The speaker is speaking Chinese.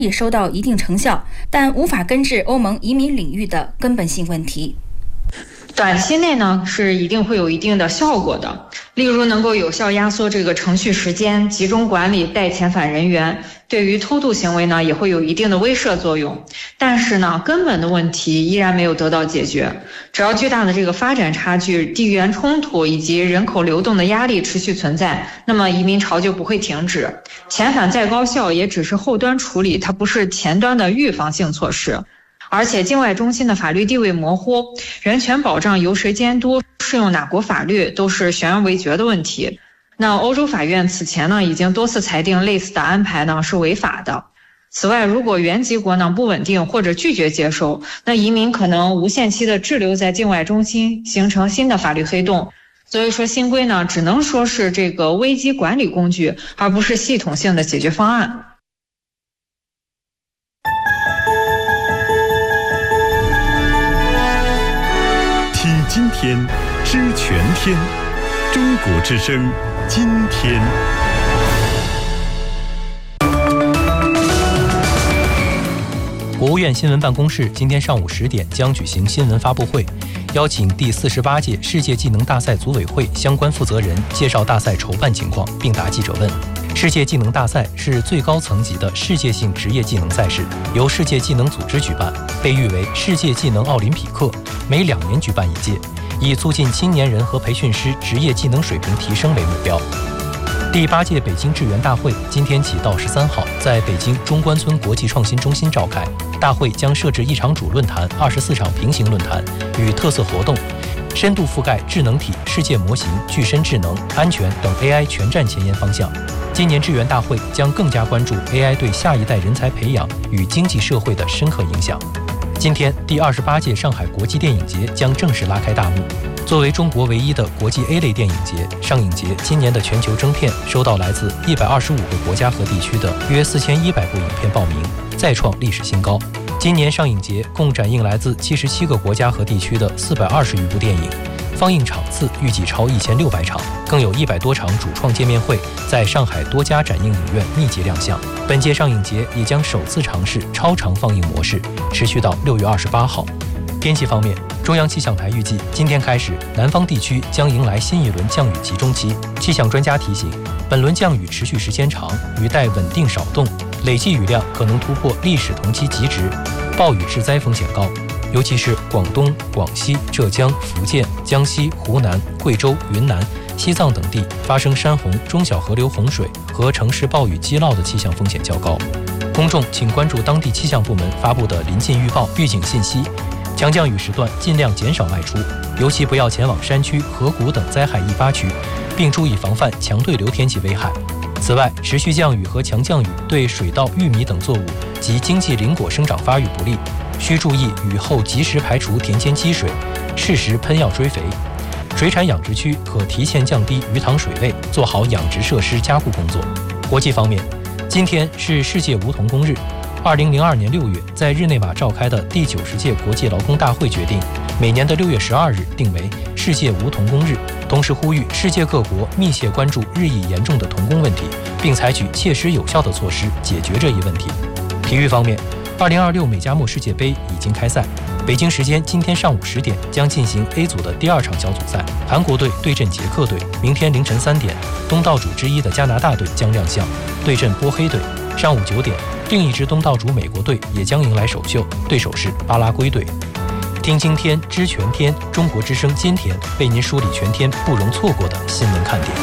也收到一定成效，但无法根治欧盟移民领域的根本性问题。 短期内呢是一定会有一定的效果的，例如能够有效压缩这个程序时间，集中管理待遣返人员，对于偷渡行为呢也会有一定的威慑作用。但是呢，根本的问题依然没有得到解决。只要巨大的这个发展差距、地缘冲突以及人口流动的压力持续存在，那么移民潮就不会停止。遣返再高效，也只是后端处理，它不是前端的预防性措施。而且境外中心的法律地位模糊，人权保障由谁监督，适用哪国法律，都是悬而未决的问题。那欧洲法院此前呢已经多次裁定类似的安排呢是违法的。此外，如果原籍国呢不稳定或者拒绝接收，那移民可能无限期的滞留在境外中心，形成新的法律黑洞。所以说新规呢只能说是这个危机管理工具，而不是系统性的解决方案。 听今天，知全天，中国之声，今天。 国务院新闻办公室今天上午10点将举行新闻发布会，邀请第48届世界技能大赛组委会相关负责人介绍大赛筹办情况，并答记者问。世界技能大赛是最高层级的世界性职业技能赛事，由世界技能组织举办，被誉为世界技能奥林匹克，每2年举办一届，以促进青年人和培训师职业技能水平提升为目标。第8届北京智源大会今天起到13号在北京中关村国际创新中心召开。大会将设置1场主论坛、24场平行论坛与特色活动，深度覆盖智能体、世界模型、具身智能、安全等 AI 全站前沿方向。今年智源大会将更加关注 AI 对下一代人才培养与经济社会的深刻影响。今天，第28届上海国际电影节将正式拉开大幕。作为中国唯一的国际 A 类电影节，上影节今年的全球征片收到来自125个国家和地区的约4100部影片报名，再创历史新高。今年上影节共展映来自77个国家和地区的420余部电影，放映场次预计超1600场，更有100多场主创见面会在上海多家展映影院密集亮相。本届上影节也将首次尝试超长放映模式，持续到6月28号。天气方面，中央气象台预计今天开始，南方地区将迎来新一轮降雨集中期。气象专家提醒，本轮降雨持续时间长，雨带稳定少动，累计雨量可能突破历史同期极值，暴雨致灾风险高。尤其是广东、广西、浙江、福建、江西、湖南、贵州、云南、西藏等地发生山洪、中小河流洪水和城市暴雨积涝的气象风险较高。公众请关注当地气象部门发布的临近预报、预警信息，强降雨时段尽量减少外出，尤其不要前往山区、河谷等灾害易发区，并注意防范强对流天气危害。此外，持续降雨和强降雨对水稻、玉米等作物及经济林果生长发育不利，需注意雨后及时排除田间积水，适时喷药追肥。水产养殖区可提前降低鱼塘水位，做好养殖设施加固工作。国际方面，今天是世界梧桐公日。2002年6月在日内瓦召开的第90届国际劳工大会决定，每年的6月12日定为世界梧桐公日，同时呼吁世界各国密切关注日益严重的童工问题，并采取切实有效的措施解决这一问题。体育方面，2026美加墨世界杯已经开赛，北京时间今天上午10点将进行 A 组的第2场小组赛，韩国队对阵捷克队。明天凌晨3点，东道主之一的加拿大队将亮相，对阵波黑队。上午9点，另一支东道主美国队也将迎来首秀，对手是巴拉圭队。听今天知全天，中国之声今天为您梳理全天不容错过的新闻看点。